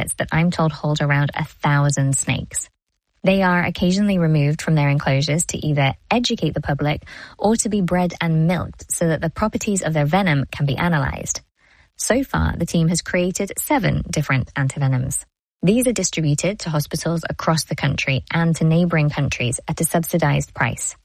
nets that I'm told hold around 1,000 snakes. They are occasionally removed from their enclosures to either educate the public or to be bred and milked so that the properties of their venom can be analysed. So far, the team has created 7 different antivenoms. These are distributed to hospitals across the country and to neighbouring countries at a subsidised price.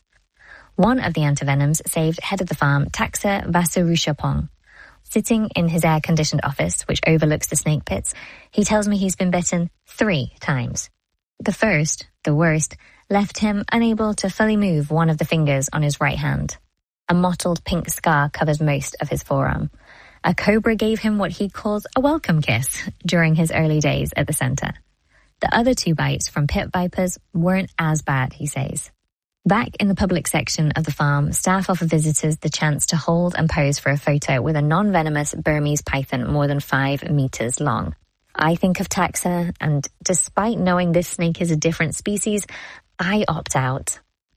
One of the antivenoms saved head of the farm, Taxa Vasurushapong. Sitting in his air-conditioned office, which overlooks the snake pits, he tells me he's been bitten 3 times. The first, the worst, left him unable to fully move one of the fingers on his right hand. A mottled pink scar covers most of his forearm. A cobra gave him what he calls a welcome kiss during his early days at the centre. The other 2 bites from pit vipers weren't as bad, he says. Back in the public section of the farm, staff offer visitors the chance to hold and pose for a photo with a non-venomous Burmese python more than 5 metres long. I think of Taxa, and despite knowing this snake is a different species, I opt out.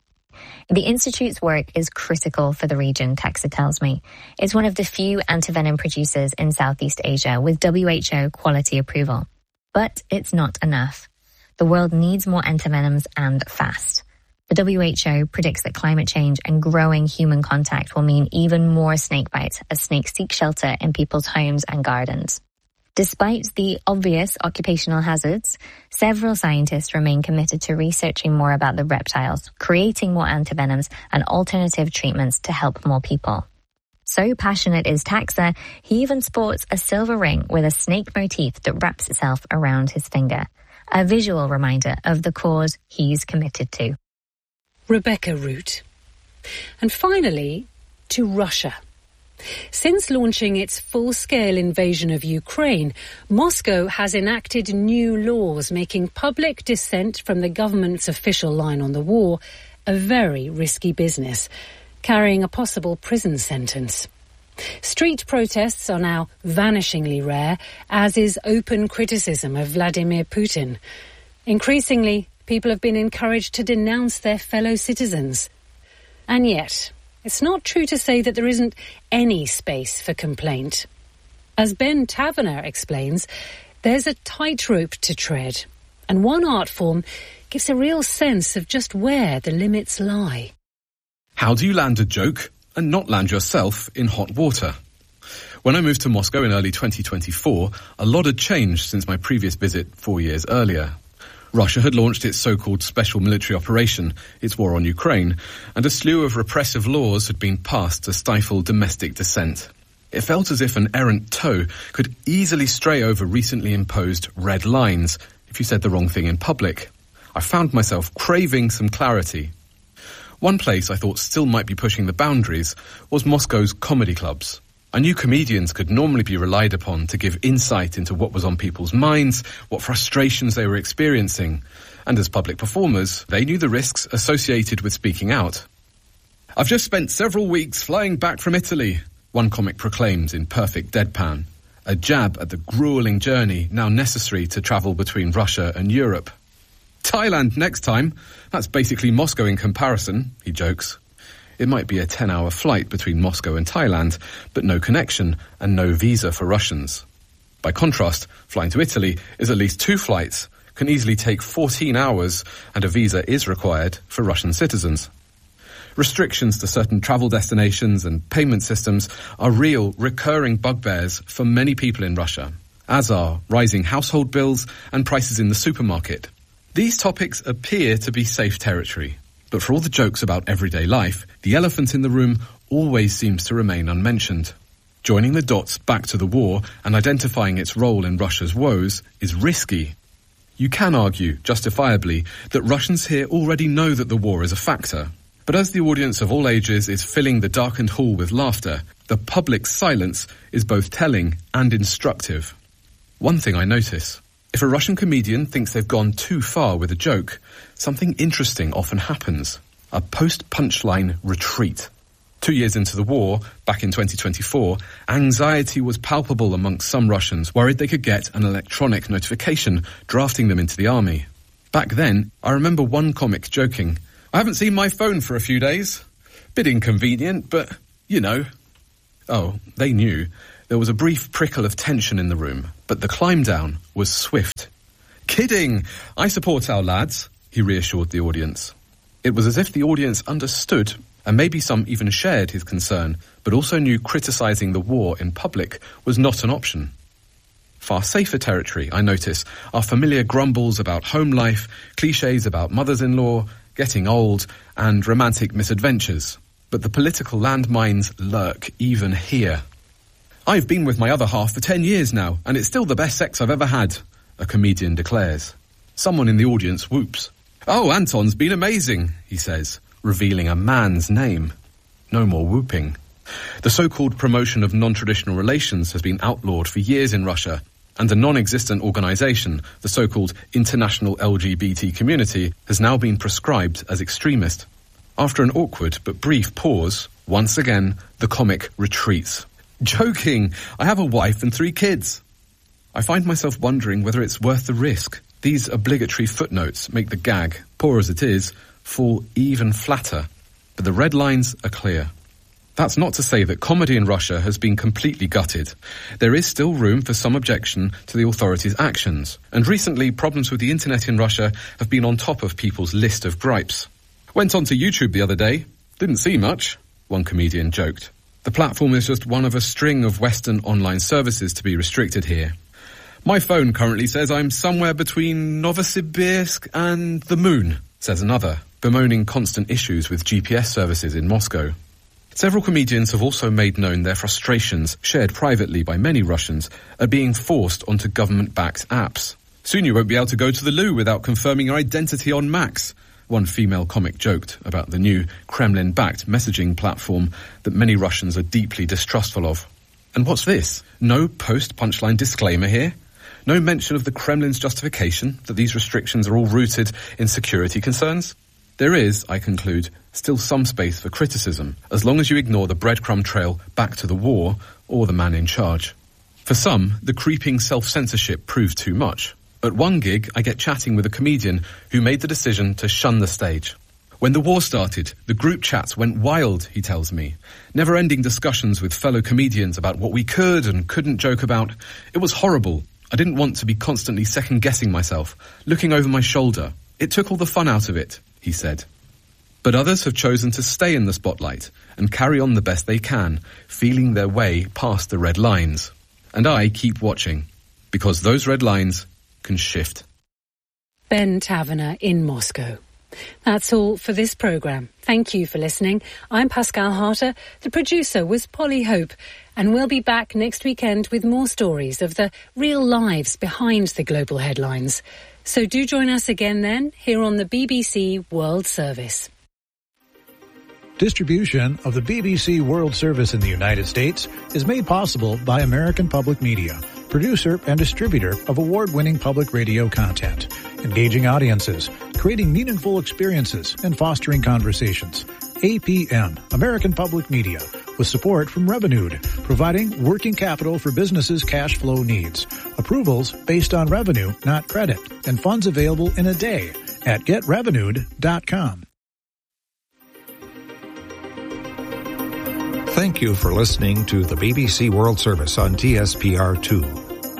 The Institute's work is critical for the region, Taxa tells me. It's one of the few antivenom producers in Southeast Asia with WHO quality approval. But it's not enough. The world needs more antivenoms and fast. The WHO predicts that climate change and growing human contact will mean even more snake bites as snakes seek shelter in people's homes and gardens. Despite the obvious occupational hazards, several scientists remain committed to researching more about the reptiles, creating more antivenoms and alternative treatments to help more people. So passionate is Taxa, he even sports a silver ring with a snake motif that wraps itself around his finger, a visual reminder of the cause he's committed to. Rebecca Root. And finally, to Russia. Since launching its full-scale invasion of Ukraine, Moscow has enacted new laws making public dissent from the government's official line on the war a very risky business, carrying a possible prison sentence. Street protests are now vanishingly rare, as is open criticism of Vladimir Putin. Increasingly, people have been encouraged to denounce their fellow citizens. And yet, it's not true to say that there isn't any space for complaint. As Ben Taverner explains, there's a tightrope to tread, and one art form gives a real sense of just where the limits lie. How do you land a joke and not land yourself in hot water? When I moved to Moscow in early 2024, a lot had changed since my previous visit 4 years earlier. Russia had launched its so-called special military operation, its war on Ukraine, and a slew of repressive laws had been passed to stifle domestic dissent. It felt as if an errant toe could easily stray over recently imposed red lines if you said the wrong thing in public. I found myself craving some clarity. One place I thought still might be pushing the boundaries was Moscow's comedy clubs. I knew comedians could normally be relied upon to give insight into what was on people's minds, what frustrations they were experiencing, and as public performers, they knew the risks associated with speaking out. "I've just spent several weeks flying back from Italy," one comic proclaimed in perfect deadpan, a jab at the grueling journey now necessary to travel between Russia and Europe. "Thailand next time. That's basically Moscow in comparison," he jokes. It might be a 10-hour flight between Moscow and Thailand, but no connection and no visa for Russians. By contrast, flying to Italy is at least 2 flights, can easily take 14 hours, and a visa is required for Russian citizens. Restrictions to certain travel destinations and payment systems are real, recurring bugbears for many people in Russia, as are rising household bills and prices in the supermarket. These topics appear to be safe territory. But for all the jokes about everyday life, the elephant in the room always seems to remain unmentioned. Joining the dots back to the war and identifying its role in Russia's woes is risky. You can argue, justifiably, that Russians here already know that the war is a factor. But as the audience of all ages is filling the darkened hall with laughter, the public silence is both telling and instructive. One thing I notice: if a Russian comedian thinks they've gone too far with a joke, something interesting often happens. A post-punchline retreat. 2 years into the war, back in 2024, anxiety was palpable amongst some Russians worried they could get an electronic notification drafting them into the army. Back then, I remember one comic joking, "I haven't seen my phone for a few days. Bit inconvenient, but, you know." Oh, they knew. There was a brief prickle of tension in the room, but the climb down was swift kidding. I support our lads, he reassured the audience. It was as if the audience understood, and maybe some even shared his concern, but also knew criticising the war in public was not an option. Far safer territory, I notice, are familiar grumbles about home life, clichés about mothers-in-law, getting old, and romantic misadventures. But the political landmines lurk even here. I've been with my other half for 10 years now, and it's still the best sex I've ever had, a comedian declares. Someone in the audience whoops. Oh, Anton's been amazing, he says, revealing a man's name. No more whooping. The so-called promotion of non-traditional relations has been outlawed for years in Russia, and a non-existent organisation, the so-called International LGBT Community, has now been proscribed as extremist. After an awkward but brief pause, once again, the comic retreats. Joking! I have a wife and 3 kids. I find myself wondering whether it's worth the risk. These obligatory footnotes make the gag, poor as it is, fall even flatter. But the red lines are clear. That's not to say that comedy in Russia has been completely gutted. There is still room for some objection to the authorities' actions. And recently, problems with the internet in Russia have been on top of people's list of gripes. Went onto YouTube the other day. Didn't see much, one comedian joked. The platform is just one of a string of Western online services to be restricted here. My phone currently says I'm somewhere between Novosibirsk and the moon, says another, bemoaning constant issues with GPS services in Moscow. Several comedians have also made known their frustrations, shared privately by many Russians, at being forced onto government-backed apps. Soon you won't be able to go to the loo without confirming your identity on Max, one female comic joked about the new Kremlin-backed messaging platform that many Russians are deeply distrustful of. And what's this? No post-punchline disclaimer here? No mention of the Kremlin's justification that these restrictions are all rooted in security concerns? There is, I conclude, still some space for criticism, as long as you ignore the breadcrumb trail back to the war or the man in charge. For some, the creeping self-censorship proved too much. At one gig, I get chatting with a comedian who made the decision to shun the stage. When the war started, the group chats went wild, he tells me. Never-ending discussions with fellow comedians about what we could and couldn't joke about. It was horrible. I didn't want to be constantly second-guessing myself, looking over my shoulder. It took all the fun out of it, he said. But others have chosen to stay in the spotlight and carry on the best they can, feeling their way past the red lines. And I keep watching, because those red lines can shift. Ben Taverner in Moscow. That's all for this programme. Thank you for listening. I'm Pascal Harter. The producer was Polly Hope. And we'll be back next weekend with more stories of the real lives behind the global headlines. So do join us again then, here on the BBC World Service. Distribution of the BBC World Service in the United States is made possible by American Public Media, producer and distributor of award-winning public radio content, engaging audiences, creating meaningful experiences, and fostering conversations. APM, American Public Media, with support from Revenued, providing working capital for businesses' cash flow needs. Approvals based on revenue, not credit, and funds available in a day at getrevenued.com. Thank you for listening to the BBC World Service on TSPR2.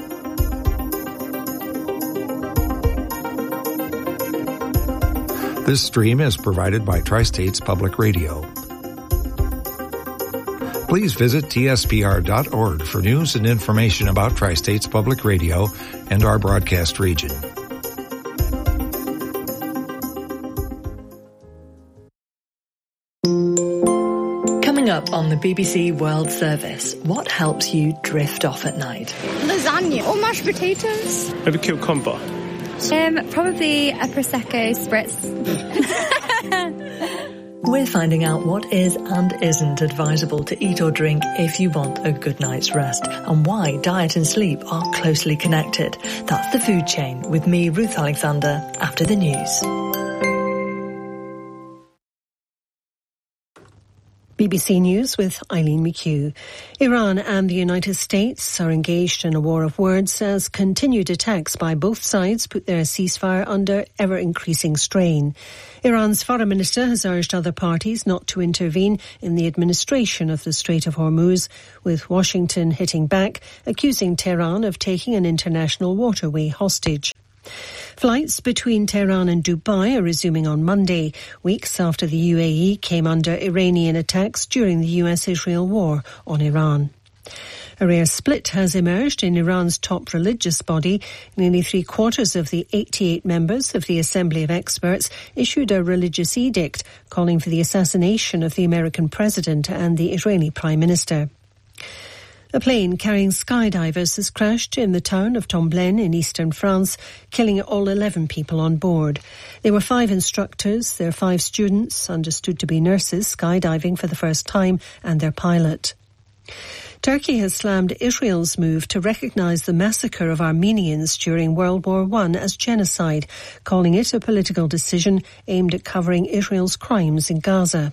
This stream is provided by Tri-States Public Radio. Please visit tspr.org for news and information about Tri-States Public Radio and our broadcast region. Coming up on the BBC World Service, what helps you drift off at night? Lasagna or mashed potatoes. Maybe cucumber. Probably a Prosecco spritz. We're finding out what is and isn't advisable to eat or drink if you want a good night's rest, and why diet and sleep are closely connected. That's The Food Chain with me, Ruth Alexander, after the news. BBC News with Eileen McHugh. Iran and the United States are engaged in a war of words as continued attacks by both sides put their ceasefire under ever-increasing strain. Iran's foreign minister has urged other parties not to intervene in the administration of the Strait of Hormuz, with Washington hitting back, accusing Tehran of taking an international waterway hostage. Flights between Tehran and Dubai are resuming on Monday, weeks after the UAE came under Iranian attacks during the US-Israel war on Iran. A rare split has emerged in Iran's top religious body. Nearly 3/4 of the 88 members of the Assembly of Experts issued a religious edict calling for the assassination of the American president and the Israeli prime minister. A plane carrying skydivers has crashed in the town of Tomblaine in eastern France, killing all 11 people on board. There were 5 instructors, their 5 students, understood to be nurses, skydiving for the first time, and their pilot. Turkey has slammed Israel's move to recognise the massacre of Armenians during World War I as genocide, calling it a political decision aimed at covering Israel's crimes in Gaza.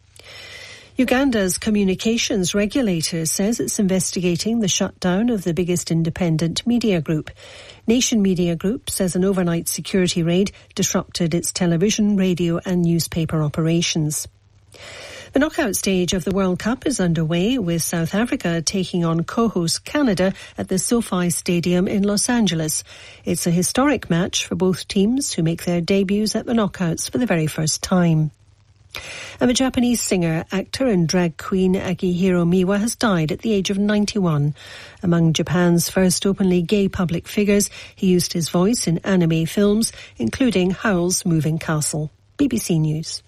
Uganda's communications regulator says it's investigating the shutdown of the biggest independent media group. Nation Media Group says an overnight security raid disrupted its television, radio and newspaper operations. The knockout stage of the World Cup is underway, with South Africa taking on co-host Canada at the SoFi Stadium in Los Angeles. It's a historic match for both teams, who make their debuts at the knockouts for the very first time. And the Japanese singer, actor and drag queen Akihiro Miwa has died at the age of 91. Among Japan's first openly gay public figures, he used his voice in anime films, including Howl's Moving Castle. BBC News.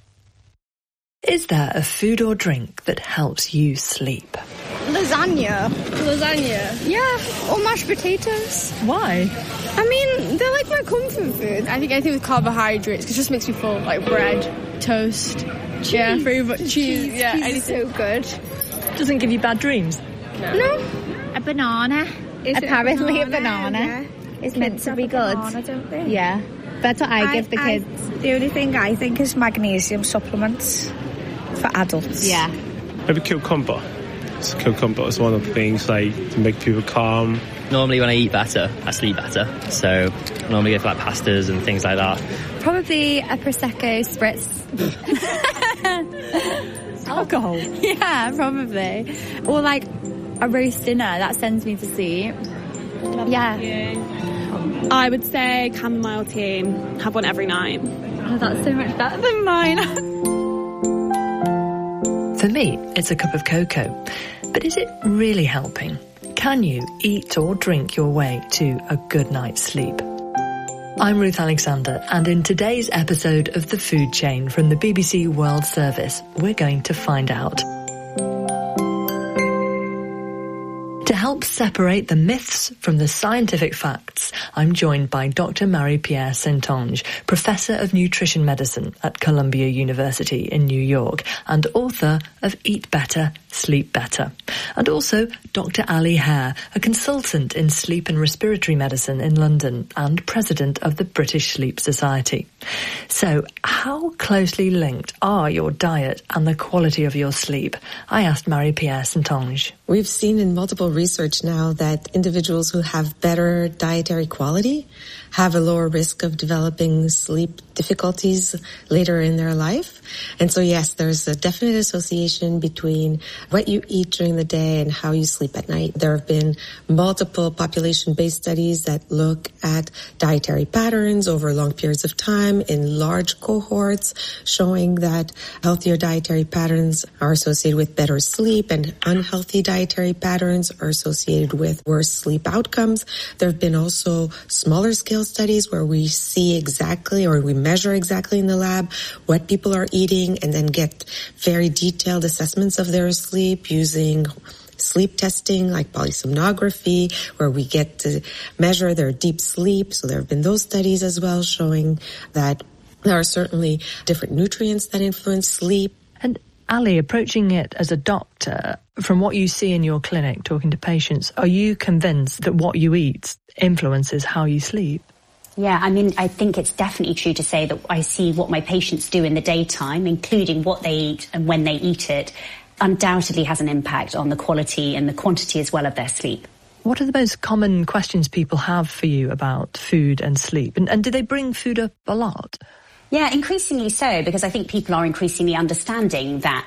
Is there a food or drink that helps you sleep? Lasagna. Yeah, or mashed potatoes. Why? I mean, they're like my comfort food. I think anything with carbohydrates, 'cause it just makes me full, like bread, toast, cheese. Yeah, cheese. Yeah, cheese is so good. Doesn't give you bad dreams? No. A banana. Apparently a banana is meant to be good. Banana, don't they? Yeah, that's what I give the kids. The only thing I think is magnesium supplements for adults. Yeah. Maybe cucumber. Cucumber is one of the things like to make people calm. Normally when I eat better, I sleep better. So I normally go for like pastas and things like that. Probably a Prosecco spritz. Alcohol? Yeah, probably. Or like a roast dinner, that sends me to sleep. Yeah. I would say chamomile tea. Have one every night. Oh, that's so much better than mine. For me, it's a cup of cocoa. But is it really helping? Can you eat or drink your way to a good night's sleep? I'm Ruth Alexander, and in today's episode of The Food Chain from the BBC World Service, we're going to find out. To help separate the myths from the scientific facts, I'm joined by Dr. Marie-Pierre Saintonge, Professor of Nutrition Medicine at Columbia University in New York and author of Eat Better, Sleep Better. And also Dr. Ali Hare, a consultant in sleep and respiratory medicine in London and president of the British Sleep Society. So, how closely linked are your diet and the quality of your sleep? I asked Marie-Pierre Saintonge. We've seen in multiple research now that individuals who have better dietary quality have a lower risk of developing sleep difficulties later in their life. And so, yes, there's a definite association between what you eat during the day and how you sleep at night. There have been multiple population-based studies that look at dietary patterns over long periods of time in large cohorts, showing that healthier dietary patterns are associated with better sleep and unhealthy dietary patterns are associated with worse sleep outcomes. There have been also smaller scale studies where we see exactly, or we measure exactly in the lab what people are eating and then get very detailed assessments of their sleep using sleep testing like polysomnography, where we get to measure their deep sleep. So there have been those studies as well showing that there are certainly different nutrients that influence sleep. And Ali, approaching it as a doctor, from what you see in your clinic talking to patients, are you convinced that what you eat influences how you sleep? Yeah, I mean, I think it's definitely true to say that I see what my patients do in the daytime, including what they eat and when they eat it, undoubtedly has an impact on the quality and the quantity as well of their sleep. What are the most common questions people have for you about food and sleep? And do they bring food up a lot? Yeah, increasingly so, because I think people are increasingly understanding that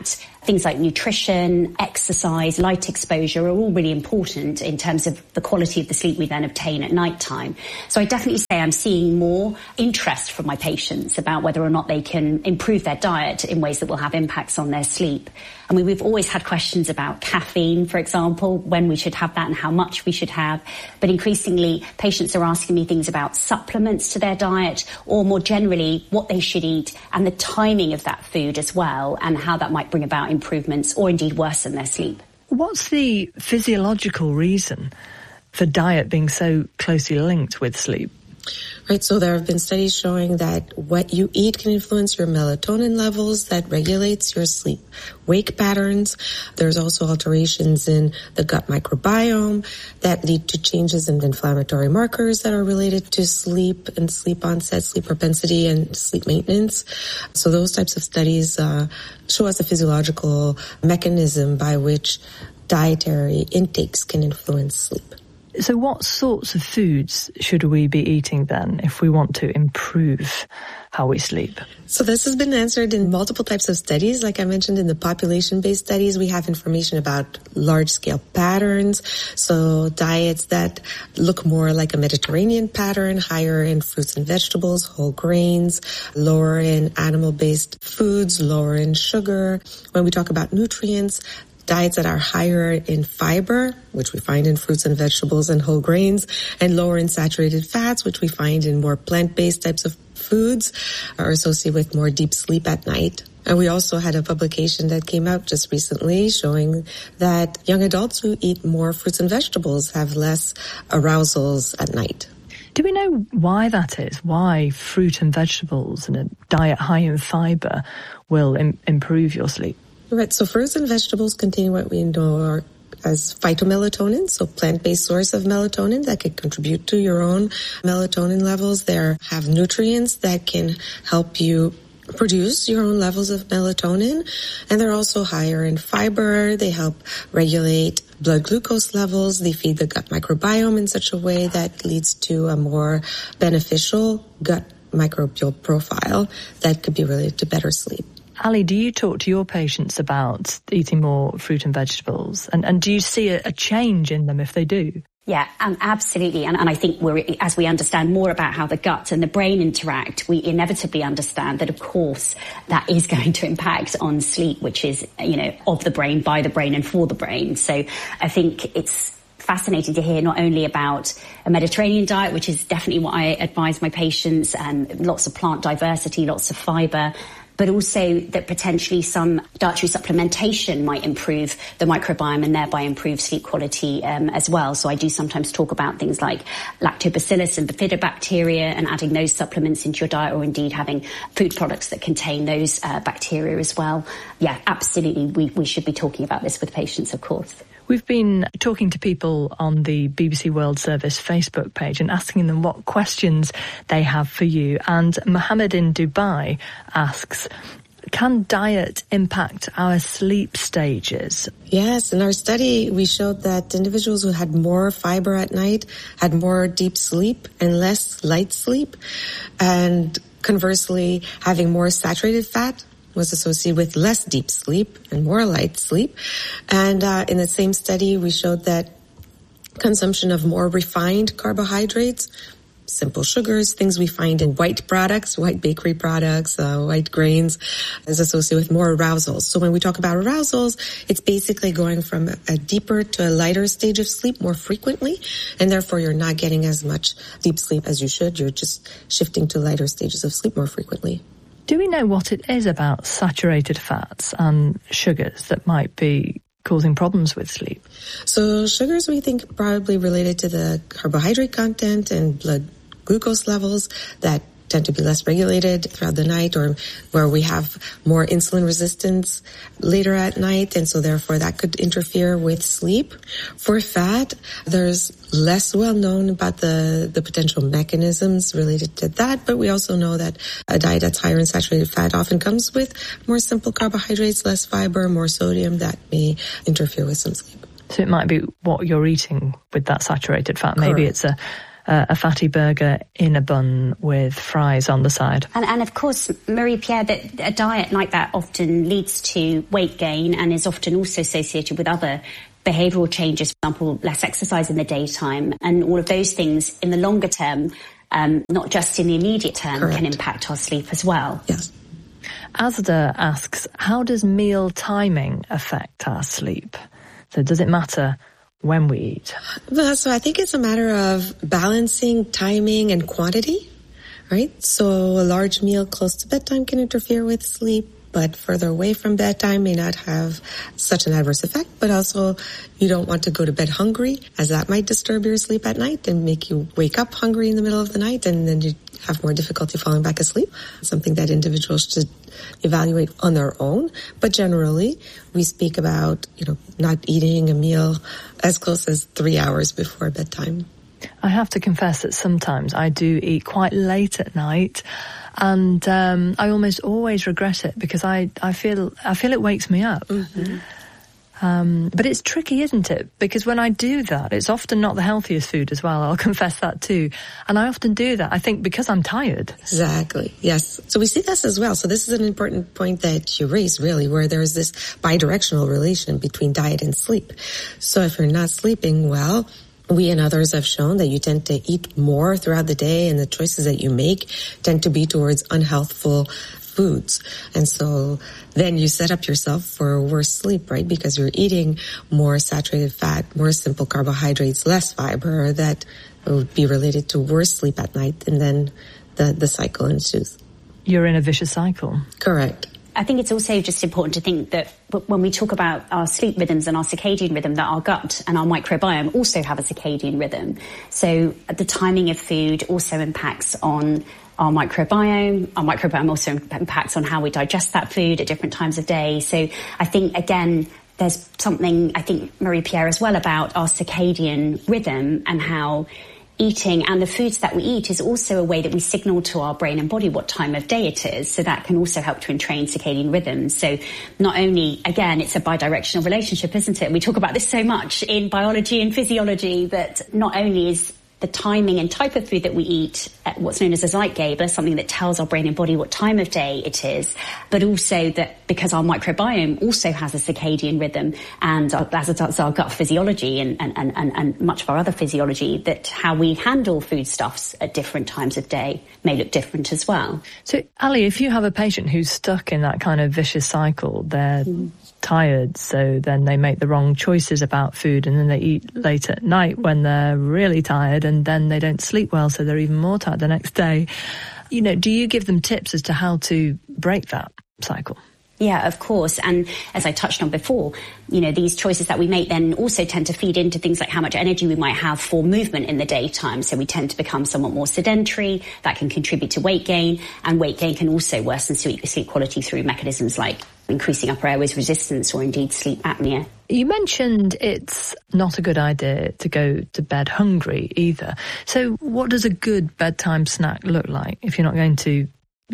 Things like nutrition, exercise, light exposure are all really important in terms of the quality of the sleep we then obtain at night time. So I definitely say I'm seeing more interest from my patients about whether or not they can improve their diet in ways that will have impacts on their sleep. I mean, we've always had questions about caffeine, for example, when we should have that and how much we should have. But increasingly, patients are asking me things about supplements to their diet, or more generally, what they should eat and the timing of that food as well, and how that might bring about improvements or indeed worsen their sleep. What's the physiological reason for diet being so closely linked with sleep? Right, so there have been studies showing that what you eat can influence your melatonin levels that regulates your sleep-wake patterns. There's also alterations in the gut microbiome that lead to changes in inflammatory markers that are related to sleep and sleep onset, sleep propensity, and sleep maintenance. So those types of studies show us a physiological mechanism by which dietary intakes can influence sleep. So what sorts of foods should we be eating then if we want to improve how we sleep? So this has been answered in multiple types of studies. Like I mentioned, in the population-based studies, we have information about large-scale patterns. So diets that look more like a Mediterranean pattern, higher in fruits and vegetables, whole grains, lower in animal-based foods, lower in sugar. When we talk about nutrients, diets that are higher in fiber, which we find in fruits and vegetables and whole grains, and lower in saturated fats, which we find in more plant-based types of foods, are associated with more deep sleep at night. And we also had a publication that came out just recently showing that young adults who eat more fruits and vegetables have less arousals at night. Do we know why that is? Why fruit and vegetables and a diet high in fiber will improve your sleep? Right, so fruits and vegetables contain what we know as phytomelatonin, so plant-based source of melatonin that can contribute to your own melatonin levels. They have nutrients that can help you produce your own levels of melatonin, and they're also higher in fiber. They help regulate blood glucose levels. They feed the gut microbiome in such a way that leads to a more beneficial gut microbial profile that could be related to better sleep. Ali, do you talk to your patients about eating more fruit and vegetables? And do you see a change in them if they do? Yeah, absolutely. And I think as we understand more about how the gut and the brain interact, we inevitably understand that, of course, that is going to impact on sleep, which is, of the brain, by the brain and for the brain. So I think it's fascinating to hear not only about a Mediterranean diet, which is definitely what I advise my patients, and lots of plant diversity, lots of fiber, but also that potentially some dietary supplementation might improve the microbiome and thereby improve sleep quality as well. So I do sometimes talk about things like lactobacillus and bifidobacteria and adding those supplements into your diet, or indeed having food products that contain those bacteria as well. Yeah, absolutely. We should be talking about this with patients, of course. We've been talking to people on the BBC World Service Facebook page and asking them what questions they have for you. And Mohammed in Dubai asks, can diet impact our sleep stages? Yes, in our study, we showed that individuals who had more fiber at night had more deep sleep and less light sleep. And conversely, having more saturated fat was associated with less deep sleep and more light sleep. And in the same study, we showed that consumption of more refined carbohydrates, simple sugars, things we find in white products, white bakery products, white grains, is associated with more arousals. So when we talk about arousals, it's basically going from a deeper to a lighter stage of sleep more frequently, and therefore you're not getting as much deep sleep as you should. You're just shifting to lighter stages of sleep more frequently. Do we know what it is about saturated fats and sugars that might be causing problems with sleep? So sugars, we think, probably related to the carbohydrate content and blood glucose levels that tend to be less regulated throughout the night, or where we have more insulin resistance later at night, and so therefore that could interfere with sleep. For fat, there's less well known about the potential mechanisms related to that, but we also know that a diet that's higher in saturated fat often comes with more simple carbohydrates, less fiber, more sodium that may interfere with some sleep. So it might be what you're eating with that saturated fat. Maybe Correct. it's a fatty burger in a bun with fries on the side. And of course, Marie-Pierre, that a diet like that often leads to weight gain and is often also associated with other behavioural changes, for example, less exercise in the daytime, and all of those things in the longer term, not just in the immediate term, Correct. Can impact our sleep as well. Yes. Asda asks, how does meal timing affect our sleep? So does it matter when we eat? Well, so I think it's a matter of balancing timing and quantity, right? So a large meal close to bedtime can interfere with sleep, but further away from bedtime may not have such an adverse effect. But also, you don't want to go to bed hungry, as that might disturb your sleep at night and make you wake up hungry in the middle of the night, and then you have more difficulty falling back asleep. Something that individuals should evaluate on their own. But generally, we speak about, not eating a meal as close as 3 hours before bedtime. I have to confess that sometimes I do eat quite late at night, and I almost always regret it because I feel it wakes me up. Mm-hmm. But it's tricky, isn't it? Because when I do that, it's often not the healthiest food as well. I'll confess that too. And I often do that, I think, because I'm tired. Exactly. Yes. So we see this as well. So this is an important point that you raised, really, where there's this bidirectional relation between diet and sleep. So if you're not sleeping well, we and others have shown that you tend to eat more throughout the day, and the choices that you make tend to be towards unhealthful foods. And so then you set up yourself for worse sleep, right? Because you're eating more saturated fat, more simple carbohydrates, less fiber, that would be related to worse sleep at night, and then the cycle ensues. You're in a vicious cycle. Correct. I think it's also just important to think that when we talk about our sleep rhythms and our circadian rhythm, that our gut and our microbiome also have a circadian rhythm. So the timing of food also impacts on our microbiome. Our microbiome also impacts on how we digest that food at different times of day. So I think, again, there's something, I think, Marie-Pierre, as well, about our circadian rhythm and how eating and the foods that we eat is also a way that we signal to our brain and body what time of day it is. So that can also help to entrain circadian rhythms. So not only, again, it's a bidirectional relationship, isn't it? We talk about this so much in biology and physiology, that not only is the timing and type of food that we eat, what's known as a Zeitgeber, something that tells our brain and body what time of day it is, but also that because our microbiome also has a circadian rhythm, and as it does our gut physiology and much of our other physiology, that how we handle foodstuffs at different times of day may look different as well. So, Ali, if you have a patient who's stuck in that kind of vicious cycle, they're tired, so then they make the wrong choices about food, and then they eat late at night when they're really tired, and then they don't sleep well, so they're even more tired the next day. Do you give them tips as to how to break that cycle? Yeah, of course. And as I touched on before, these choices that we make then also tend to feed into things like how much energy we might have for movement in the daytime. So we tend to become somewhat more sedentary. That can contribute to weight gain, and weight gain can also worsen sleep quality through mechanisms like increasing upper airways resistance or indeed sleep apnea. You mentioned it's not a good idea to go to bed hungry either. So what does a good bedtime snack look like if you're not going to,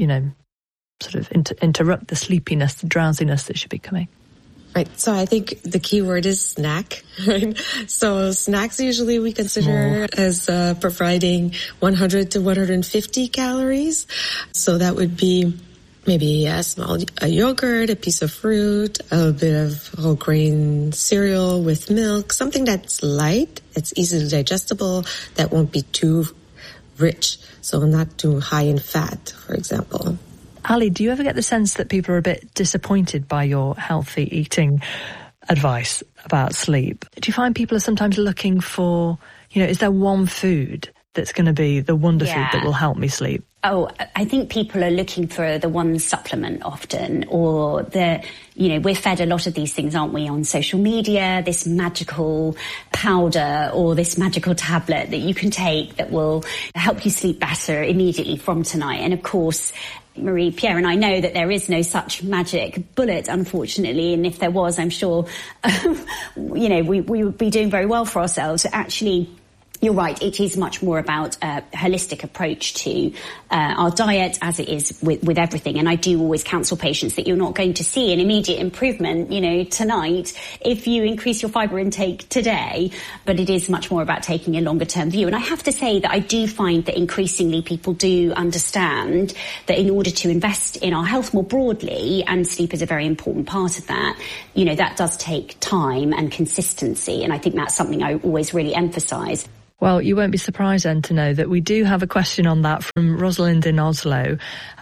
sort of interrupt the sleepiness, the drowsiness that should be coming? Right. So I think the key word is snack, right? So snacks usually we consider as providing 100 to 150 calories. So that would be maybe a yogurt, a piece of fruit, a little bit of whole grain cereal with milk, something that's light, it's easily digestible, that won't be too rich, so not too high in fat, for example. Ali, do you ever get the sense that people are a bit disappointed by your healthy eating advice about sleep? Do you find people are sometimes looking for, is there one food that's going to be the wonder food that will help me sleep? Oh, I think people are looking for the one supplement often, or we're fed a lot of these things, aren't we, on social media, this magical powder or this magical tablet that you can take that will help you sleep better immediately from tonight. And of course, Marie-Pierre and I know that there is no such magic bullet, unfortunately, and if there was, I'm sure, we would be doing very well for ourselves. Actually, You're right, it is much more about a holistic approach to our diet, as it is with everything. And I do always counsel patients that you're not going to see an immediate improvement, tonight if you increase your fibre intake today, but it is much more about taking a longer term view. And I have to say that I do find that increasingly people do understand that in order to invest in our health more broadly, and sleep is a very important part of that, that does take time and consistency. And I think that's something I always really emphasise. Well, you won't be surprised then to know that we do have a question on that from Rosalind in Oslo.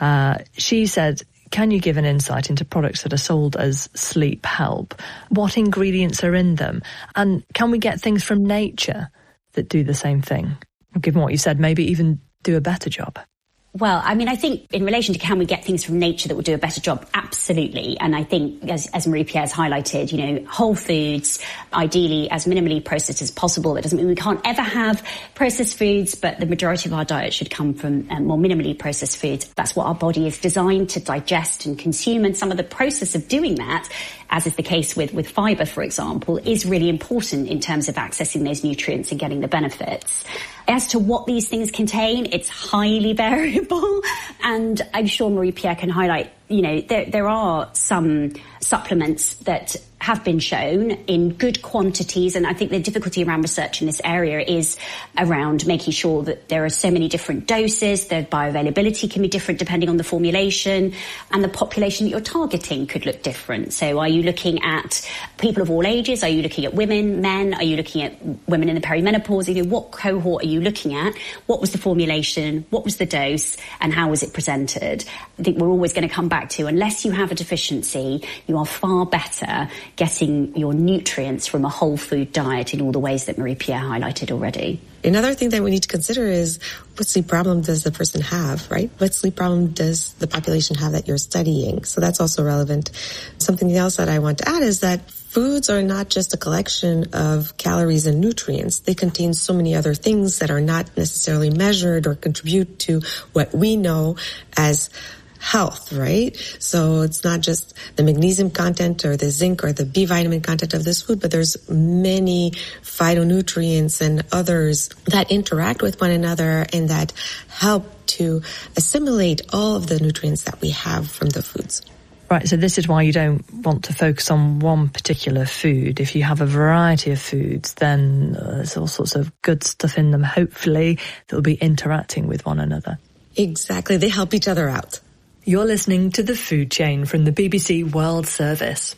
She said, can you give an insight into products that are sold as sleep help? What ingredients are in them? And can we get things from nature that do the same thing? Given what you said, maybe even do a better job. Well, I mean, I think in relation to can we get things from nature that will do a better job? Absolutely. And I think, as Marie-Pierre's highlighted, whole foods, ideally as minimally processed as possible. That doesn't mean we can't ever have processed foods, but the majority of our diet should come from more minimally processed foods. That's what our body is designed to digest and consume. And some of the process of doing that, as is the case with fibre, for example, is really important in terms of accessing those nutrients and getting the benefits. As to what these things contain, it's highly variable, and I'm sure Marie-Pierre can highlight, there are some supplements that have been shown in good quantities, and I think the difficulty around research in this area is around making sure that there are so many different doses, the bioavailability can be different depending on the formulation, and the population that you're targeting could look different. So are you looking at people of all ages? Are you looking at women, men? Are you looking at women in the perimenopause? What cohort are you looking at? What was the formulation? What was the dose? And how was it presented? I think we're always going to come back to, unless you have a deficiency, you are far better getting your nutrients from a whole food diet in all the ways that Marie-Pierre highlighted already. Another thing that we need to consider is what sleep problem does the person have, right? What sleep problem does the population have that you're studying? So that's also relevant. Something else that I want to add is that foods are not just a collection of calories and nutrients. They contain so many other things that are not necessarily measured or contribute to what we know as health, right? So it's not just the magnesium content or the zinc or the B vitamin content of this food, but there's many phytonutrients and others that interact with one another and that help to assimilate all of the nutrients that we have from the foods. Right, so this is why you don't want to focus on one particular food. If you have a variety of foods, then there's all sorts of good stuff in them, hopefully, that will be interacting with one another. Exactly, they help each other out. You're listening to The Food Chain from the BBC World Service.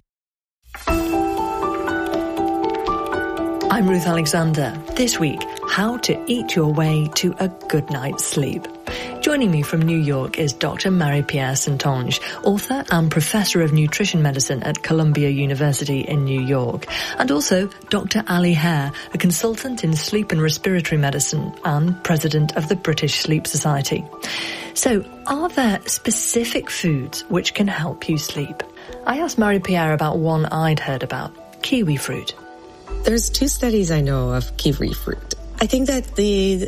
I'm Ruth Alexander. This week, how to eat your way to a good night's sleep. Joining me from New York is Dr. Marie-Pierre Saintonge, author and professor of nutrition medicine at Columbia University in New York, and also Dr. Ali Hare, a consultant in sleep and respiratory medicine and president of the British Sleep Society. So, are there specific foods which can help you sleep? I asked Marie-Pierre about one I'd heard about, kiwi fruit. There's 2 studies I know of kiwi fruit. I think that the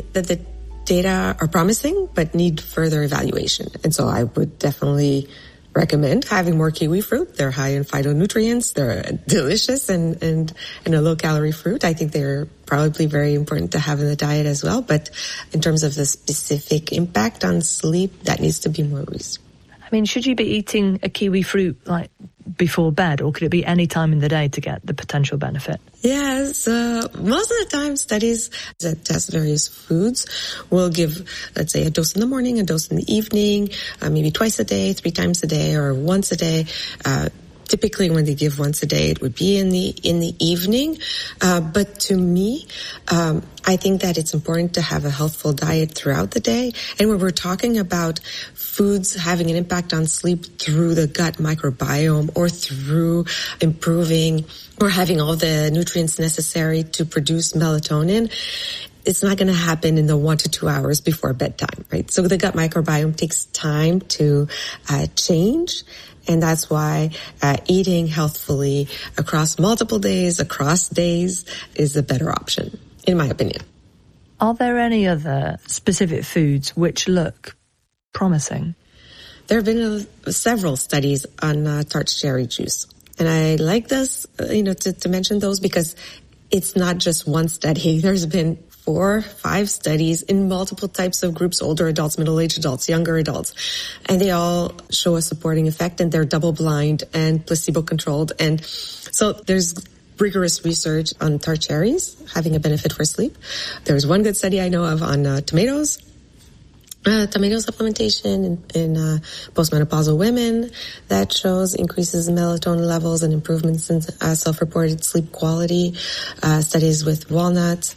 data are promising, but need further evaluation. And so I would definitely recommend having more kiwi fruit. They're high in phytonutrients. They're delicious and a low-calorie fruit. I think they're probably very important to have in the diet as well. But in terms of the specific impact on sleep, that needs to be more researched. I mean, should you be eating a kiwi fruit like before bed, or could it be any time in the day to get the potential benefit? Yes, most of the time studies that test various foods will give, let's say, a dose in the morning, a dose in the evening, maybe twice a day, 3 times a day, or once a day. Typically, when they give once a day, it would be in the evening. But to me, I think that it's important to have a healthful diet throughout the day. And when we're talking about foods having an impact on sleep through the gut microbiome or through improving or having all the nutrients necessary to produce melatonin, it's not going to happen in the 1 to 2 hours before bedtime, right? So the gut microbiome takes time to change. And that's why eating healthfully across multiple days, across days, is a better option, in my opinion. Are there any other specific foods which look promising? There have been several studies on tart cherry juice. And I like this, to mention those because it's not just one study. There's been 4, 5 studies in multiple types of groups, older adults, middle-aged adults, younger adults, and they all show a supporting effect, and they're double-blind and placebo-controlled. And so there's rigorous research on tart cherries having a benefit for sleep. There's one good study I know of on tomatoes. Tomato supplementation in postmenopausal women that shows increases in melatonin levels and improvements in self-reported sleep quality. Studies with walnuts,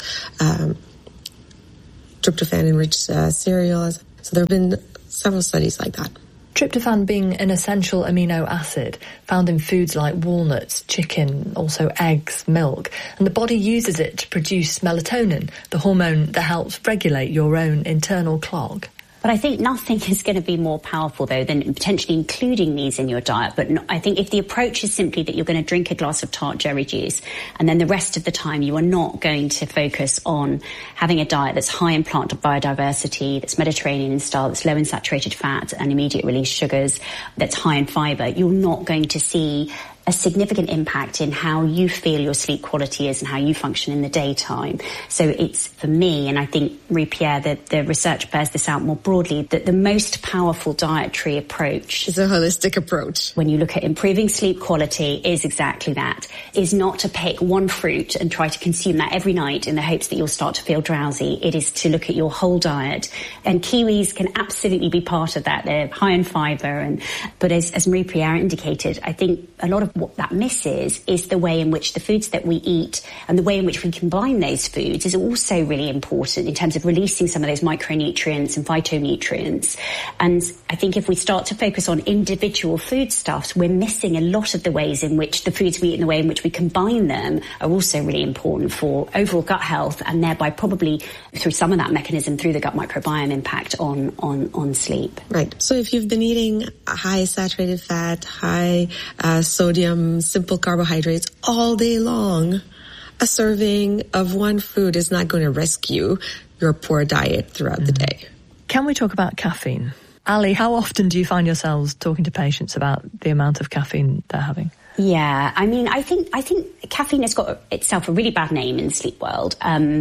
tryptophan-enriched cereal. So there have been several studies like that. Tryptophan being an essential amino acid found in foods like walnuts, chicken, also eggs, milk, and the body uses it to produce melatonin, the hormone that helps regulate your own internal clock. But I think nothing is going to be more powerful, though, than potentially including these in your diet. But I think if the approach is simply that you're going to drink a glass of tart cherry juice and then the rest of the time you are not going to focus on having a diet that's high in plant biodiversity, that's Mediterranean in style, that's low in saturated fat and immediate release sugars, that's high in fibre, you're not going to see a significant impact in how you feel your sleep quality is and how you function in the daytime. So it's, for me, and I think, Marie-Pierre, that the research bears this out more broadly, that the most powerful dietary approach is a holistic approach. When you look at improving sleep quality, is exactly that, is not to pick one fruit and try to consume that every night in the hopes that you'll start to feel drowsy. It is to look at your whole diet. And kiwis can absolutely be part of that. They're high in fibre. But as Marie-Pierre indicated, I think a lot of what that misses is the way in which the foods that we eat and the way in which we combine those foods is also really important in terms of releasing some of those micronutrients and phytonutrients. And I think if we start to focus on individual foodstuffs, we're missing a lot of the ways in which the foods we eat and the way in which we combine them are also really important for overall gut health, and thereby probably through some of that mechanism through the gut microbiome impact on sleep. Right. So if you've been eating high saturated fat, high sodium, simple carbohydrates all day long, a serving of one food is not going to rescue your poor diet throughout the day. Can we talk about caffeine? Ali, how often do you find yourselves talking to patients about the amount of caffeine they're having? Yeah, I mean, I think caffeine has got itself a really bad name in the sleep world.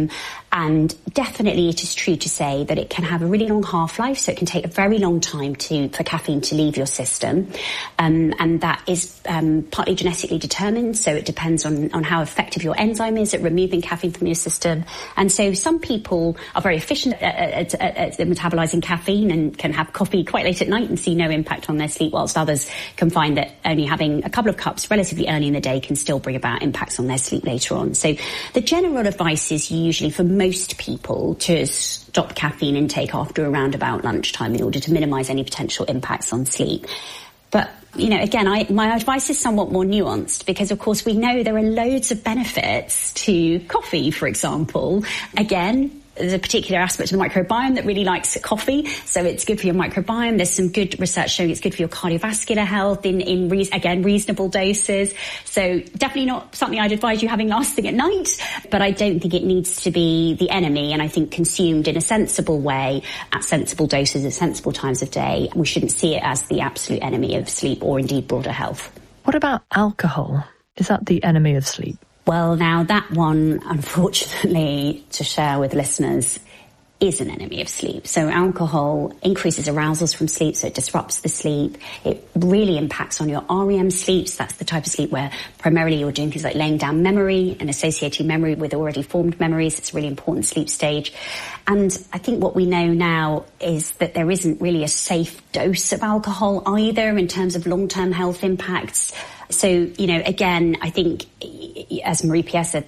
And definitely it is true to say that it can have a really long half-life, so it can take a very long time for caffeine to leave your system. And that is partly genetically determined, so it depends on how effective your enzyme is at removing caffeine from your system. And so some people are very efficient at metabolizing caffeine and can have coffee quite late at night and see no impact on their sleep, whilst others can find that only having a couple of cups relatively early in the day can still bring about impacts on their sleep later on. So the general advice is usually for most people to stop caffeine intake after around about lunchtime in order to minimise any potential impacts on sleep. But, you know, again, my advice is somewhat more nuanced because, of course, we know there are loads of benefits to coffee, for example. Again, there's a particular aspect of the microbiome that really likes coffee, so it's good for your microbiome. There's some good research showing it's good for your cardiovascular health in reasonable doses. So definitely not something I'd advise you having last thing at night, but I don't think it needs to be the enemy, and I think consumed in a sensible way at sensible doses at sensible times of day, we shouldn't see it as the absolute enemy of sleep or indeed broader health. What about alcohol? Is that the enemy of sleep? Well, now that one, unfortunately, to share with listeners, is an enemy of sleep. So alcohol increases arousals from sleep, so it disrupts the sleep. It really impacts on your REM sleep. So that's the type of sleep where primarily you're doing things like laying down memory and associating memory with already formed memories. It's a really important sleep stage. And I think what we know now is that there isn't really a safe dose of alcohol either in terms of long-term health impacts. So, you know, again, I think, as Marie-Pierre said,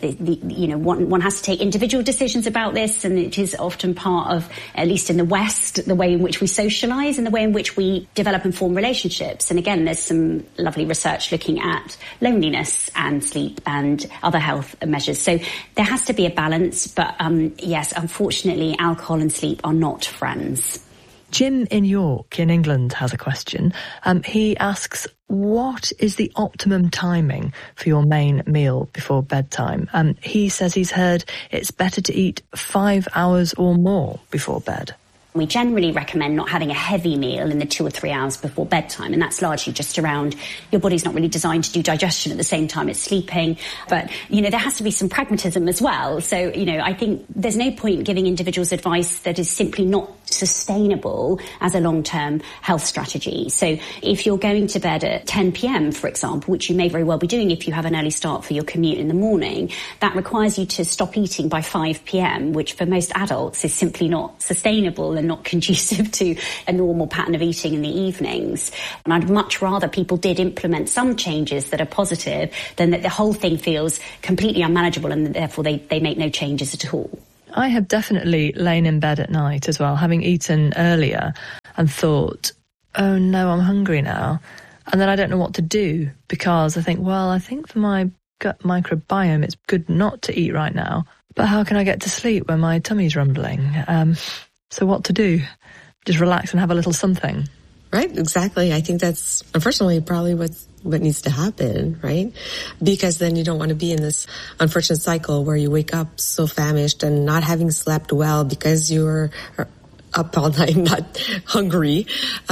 one has to take individual decisions about this, and it is often part of, at least in the West, the way in which we socialise and the way in which we develop and form relationships. And again, there's some lovely research looking at loneliness and sleep and other health measures. So there has to be a balance, but yes, unfortunately, alcohol and sleep are not friends. Jim in York, in England, has a question. He asks, what is the optimum timing for your main meal before bedtime? He says he's heard it's better to eat 5 hours or more before bed. We generally recommend not having a heavy meal in the 2 or 3 hours before bedtime, and that's largely just around your body's not really designed to do digestion at the same time it's sleeping. But, there has to be some pragmatism as well. So, I think there's no point giving individuals advice that is simply not sustainable as a long-term health strategy. So if you're going to bed at 10 p.m., for example, which you may very well be doing if you have an early start for your commute in the morning, that requires you to stop eating by 5 p.m., which for most adults is simply not sustainable and not conducive to a normal pattern of eating in the evenings. And I'd much rather people did implement some changes that are positive than that the whole thing feels completely unmanageable and therefore they make no changes at all. I have definitely lain in bed at night as well, having eaten earlier, and thought, oh no, I'm hungry now. And then I don't know what to do, because I think for my gut microbiome, it's good not to eat right now. But how can I get to sleep when my tummy's rumbling? So what to do? Just relax and have a little something. Right, exactly. I think that's, unfortunately, probably what needs to happen, right? Because then you don't want to be in this unfortunate cycle where you wake up so famished and not having slept well because you're up all night, not hungry.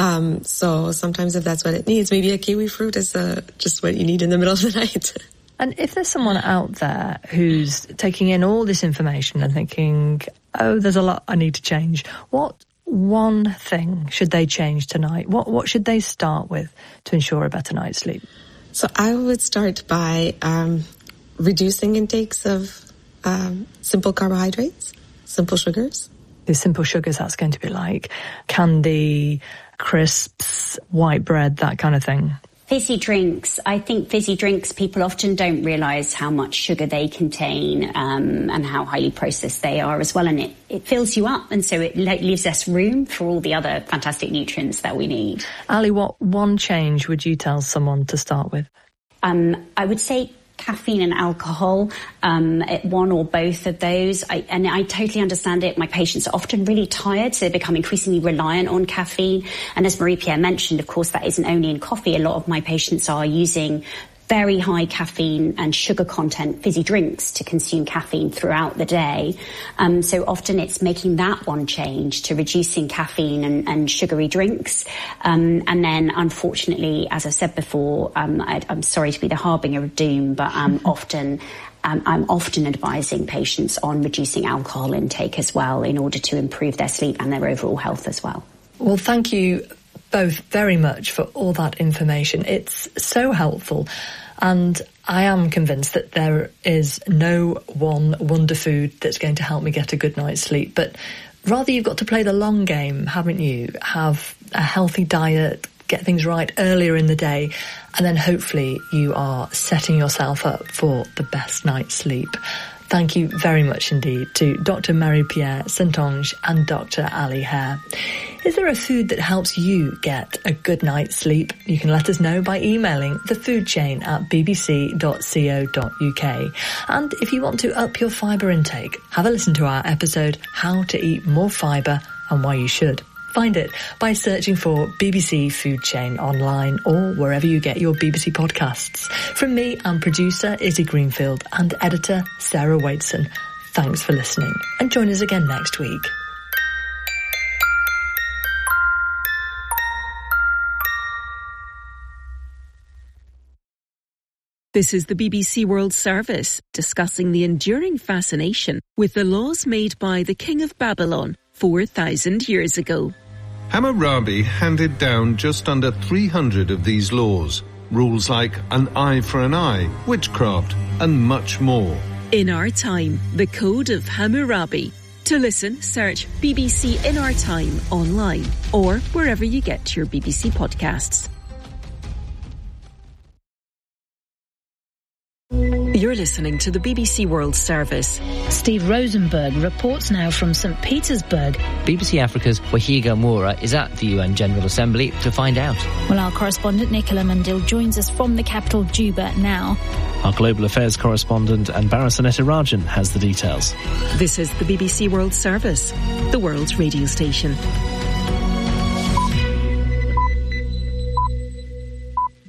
So sometimes if that's what it needs, maybe a kiwi fruit is just what you need in the middle of the night. And if there's someone out there who's taking in all this information and thinking, oh, there's a lot I need to change, what one thing should they change tonight? What should they start with to ensure a better night's sleep? So I would start by reducing intakes of simple carbohydrates, simple sugars. The simple sugars, that's going to be like candy, crisps, white bread, that kind of thing. Fizzy drinks. I think fizzy drinks, people often don't realise how much sugar they contain and how highly processed they are as well. And it fills you up, and so it leaves us room for all the other fantastic nutrients that we need. Ali, what one change would you tell someone to start with? I would say caffeine and alcohol, one or both of those. I totally understand it. My patients are often really tired, so they become increasingly reliant on caffeine. And as Marie-Pierre mentioned, of course, that isn't only in coffee. A lot of my patients are using very high caffeine and sugar content fizzy drinks to consume caffeine throughout the day. So often it's making that one change to reducing caffeine and sugary drinks. And then unfortunately, as I said before, I'm sorry to be the harbinger of doom, but I'm often advising patients on reducing alcohol intake as well in order to improve their sleep and their overall health as well. Well, thank you both very much for all that information. It's so helpful, and I am convinced that there is no one wonder food that's going to help me get a good night's sleep, but rather you've got to play the long game, haven't you? Have a healthy diet, get things right earlier in the day, and then hopefully you are setting yourself up for the best night's sleep. Thank you very much indeed to Dr. Marie-Pierre Saintonge and Dr. Ali Hare. Is there a food that helps you get a good night's sleep? You can let us know by emailing thefoodchain@bbc.co.uk. And if you want to up your fibre intake, have a listen to our episode, How to Eat More Fibre and Why You Should. Find it by searching for BBC Food Chain online or wherever you get your BBC podcasts. From me and producer Izzy Greenfield and editor Sarah Waitson, thanks for listening and join us again next week. This is the BBC World Service, discussing the enduring fascination with the laws made by the King of Babylon 4,000 years ago. Hammurabi handed down just under 300 of these laws, rules like an eye for an eye, witchcraft, and much more. In Our Time, the Code of Hammurabi. To listen, search BBC In Our Time online or wherever you get your BBC podcasts. You're listening to the BBC World Service. Steve Rosenberg reports now from St. Petersburg. BBC Africa's Wahiga Moura is at the UN General Assembly to find out. Well, our correspondent Nicola Mandil joins us from the capital Juba now. Our global affairs correspondent Anbara Sanetarajan has the details. This is the BBC World Service, the world's radio station.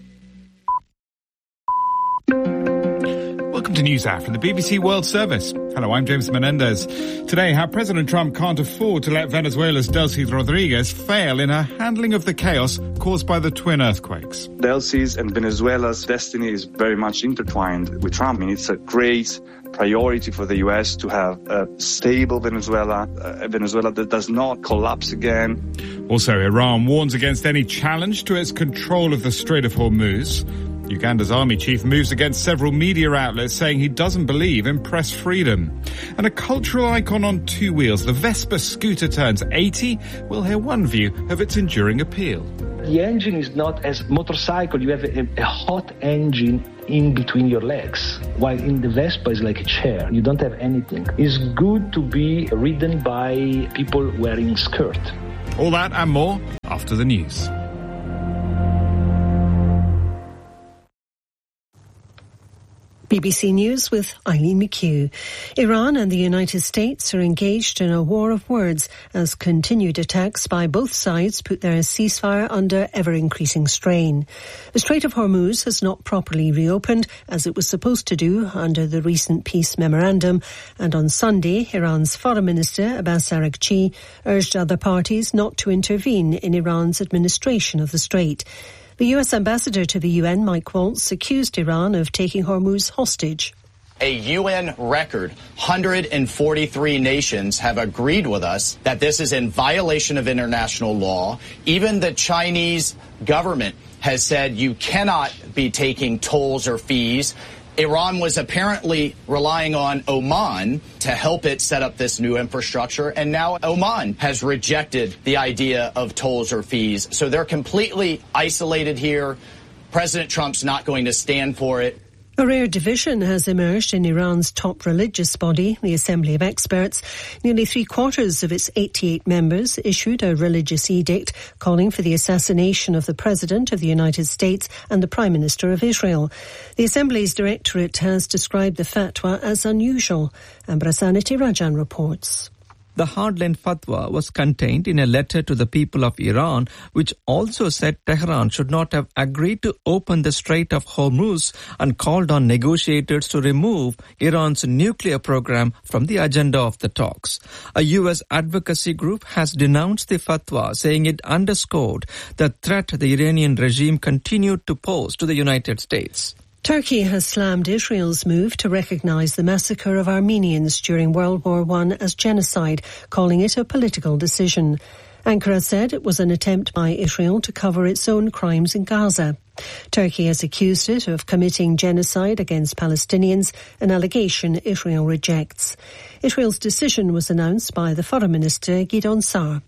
Welcome to NewsHour from the BBC World Service. Hello, I'm James Menendez. Today, how President Trump can't afford to let Venezuela's Delcy Rodriguez fail in her handling of the chaos caused by the twin earthquakes. Delcy's and Venezuela's destiny is very much intertwined with Trump. I mean, it's a great priority for the U.S. to have a stable Venezuela, a Venezuela that does not collapse again. Also, Iran warns against any challenge to its control of the Strait of Hormuz. Uganda's army chief moves against several media outlets saying he doesn't believe in press freedom. And a cultural icon on two wheels, the Vespa scooter turns 80. We'll hear one view of its enduring appeal. The engine is not as motorcycle. You have a hot engine in between your legs, while in the Vespa is like a chair. You don't have anything. It's good to be ridden by people wearing skirt. All that and more after the news. BBC News with Eileen McHugh. Iran and the United States are engaged in a war of words as continued attacks by both sides put their ceasefire under ever-increasing strain. The Strait of Hormuz has not properly reopened as it was supposed to do under the recent peace memorandum, and on Sunday, Iran's Foreign Minister Abbas Araghchi urged other parties not to intervene in Iran's administration of the strait. The U.S. ambassador to the UN, Mike Waltz, accused Iran of taking Hormuz hostage. A UN record, 143 nations have agreed with us that this is in violation of international law. Even the Chinese government has said you cannot be taking tolls or fees. Iran was apparently relying on Oman to help it set up this new infrastructure, and now Oman has rejected the idea of tolls or fees. So they're completely isolated here. President Trump's not going to stand for it. A rare division has emerged in Iran's top religious body, the Assembly of Experts. Nearly 3/4 of its 88 members issued a religious edict calling for the assassination of the President of the United States and the Prime Minister of Israel. The Assembly's directorate has described the fatwa as unusual. Ambrasanity Rajan reports. The hardline fatwa was contained in a letter to the people of Iran, which also said Tehran should not have agreed to open the Strait of Hormuz and called on negotiators to remove Iran's nuclear program from the agenda of the talks. A U.S. advocacy group has denounced the fatwa, saying it underscored the threat the Iranian regime continued to pose to the United States. Turkey has slammed Israel's move to recognise the massacre of Armenians during World War I as genocide, calling it a political decision. Ankara said it was an attempt by Israel to cover its own crimes in Gaza. Turkey has accused it of committing genocide against Palestinians, an allegation Israel rejects. Israel's decision was announced by the Foreign Minister Gideon Sa'ar.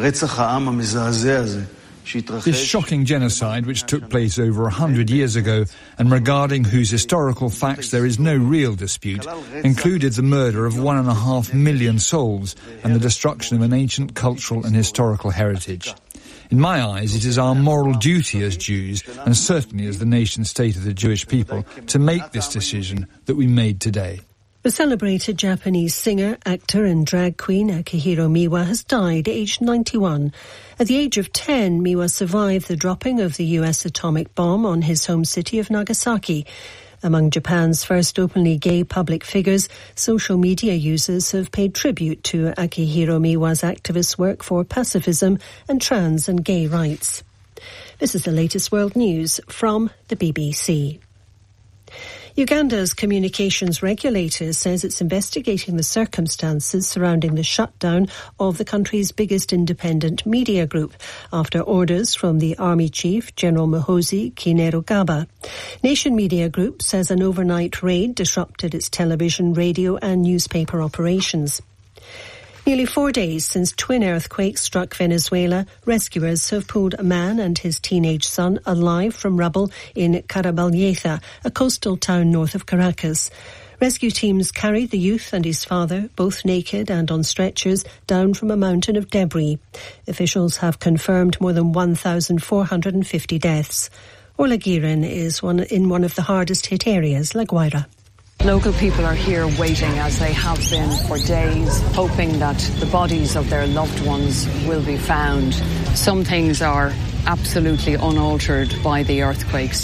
This shocking genocide, which took place over 100 years ago and regarding whose historical facts there is no real dispute, included the murder of 1.5 million souls and the destruction of an ancient cultural and historical heritage. In my eyes, it is our moral duty as Jews, and certainly as the nation-state of the Jewish people, to make this decision that we made today. The celebrated Japanese singer, actor and drag queen Akihiro Miwa has died aged 91. At the age of 10, Miwa survived the dropping of the US atomic bomb on his home city of Nagasaki. Among Japan's first openly gay public figures, social media users have paid tribute to Akihiro Miwa's activist work for pacifism and trans and gay rights. This is the latest world news from the BBC. Uganda's communications regulator says it's investigating the circumstances surrounding the shutdown of the country's biggest independent media group after orders from the Army Chief, General Muhoozi Kainerugaba. Nation Media Group says an overnight raid disrupted its television, radio and newspaper operations. Nearly 4 days since twin earthquakes struck Venezuela, rescuers have pulled a man and his teenage son alive from rubble in Carabaleta, a coastal town north of Caracas. Rescue teams carried the youth and his father, both naked and on stretchers, down from a mountain of debris. Officials have confirmed more than 1,450 deaths. Orla Guirin is in one of the hardest hit areas, La Guaira. Local people are here waiting, as they have been for days, hoping that the bodies of their loved ones will be found. Some things are absolutely unaltered by the earthquakes.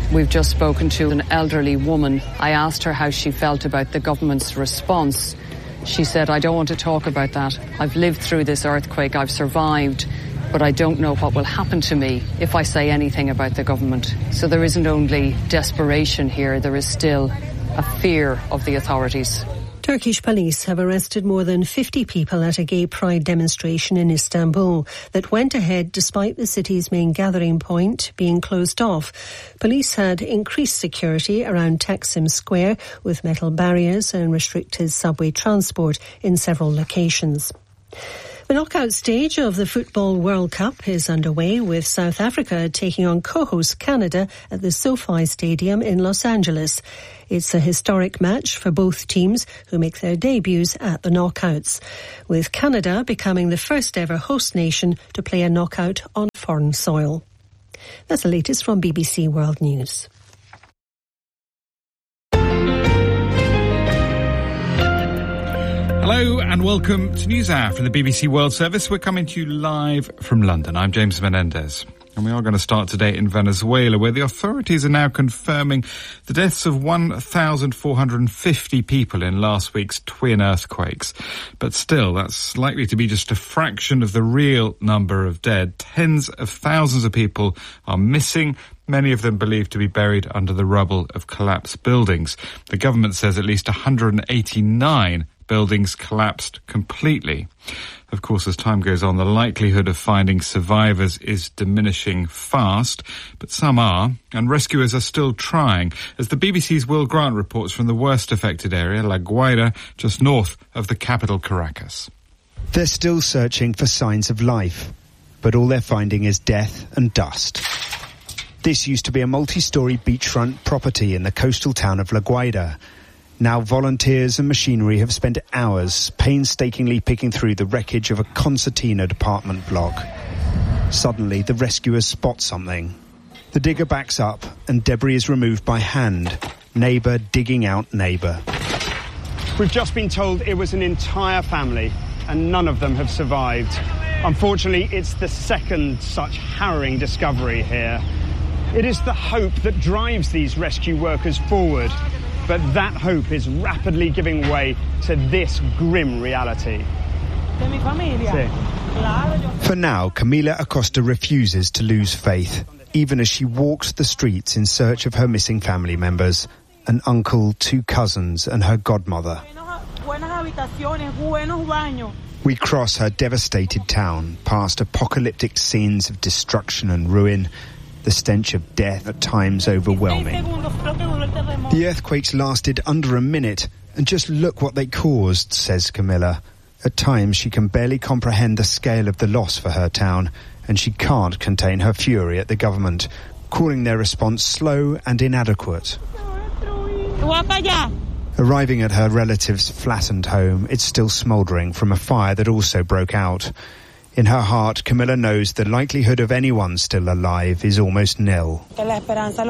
We've just spoken to an elderly woman. I asked her how she felt about the government's response. She said, I don't want to talk about that. I've lived through this earthquake, I've survived, but I don't know what will happen to me if I say anything about the government. So there isn't only desperation here, there is still a fear of the authorities. Turkish police have arrested more than 50 people at a gay pride demonstration in Istanbul that went ahead despite the city's main gathering point being closed off. Police had increased security around Taksim Square with metal barriers and restricted subway transport in several locations. The knockout stage of the Football World Cup is underway, with South Africa taking on co-host Canada at the SoFi Stadium in Los Angeles. It's a historic match for both teams who make their debuts at the knockouts, with Canada becoming the first ever host nation to play a knockout on foreign soil. That's the latest from BBC World News. Hello and welcome to NewsHour from the BBC World Service. We're coming to you live from London. I'm James Menendez. And we are going to start today in Venezuela, where the authorities are now confirming the deaths of 1,450 people in last week's twin earthquakes. But still, that's likely to be just a fraction of the real number of dead. Tens of thousands of people are missing, many of them believed to be buried under the rubble of collapsed buildings. The government says at least 189 buildings collapsed completely. Of course, as time goes on, the likelihood of finding survivors is diminishing fast, but some are, and rescuers are still trying, as the BBC's Will Grant reports from the worst affected area, La Guaira, just north of the capital, Caracas. They're still searching for signs of life, but all they're finding is death and dust. This used to be a multi-storey beachfront property in the coastal town of La Guaira. Now volunteers and machinery have spent hours painstakingly picking through the wreckage of a concertina apartment block. Suddenly, the rescuers spot something. The digger backs up and debris is removed by hand. Neighbour digging out neighbour. We've just been told it was an entire family and none of them have survived. Unfortunately, it's the second such harrowing discovery here. It is the hope that drives these rescue workers forward. But that hope is rapidly giving way to this grim reality. For now, Camila Acosta refuses to lose faith, even as she walks the streets in search of her missing family members, an uncle, 2 cousins and her godmother. We cross her devastated town, past apocalyptic scenes of destruction and ruin, the stench of death at times overwhelming. The earthquakes lasted under a minute, and just look what they caused, says Camilla. At times she can barely comprehend the scale of the loss for her town, and she can't contain her fury at the government, calling their response slow and inadequate. Arriving at her relative's flattened home, it's still smouldering from a fire that also broke out. In her heart, Camilla knows the likelihood of anyone still alive is almost nil. Hope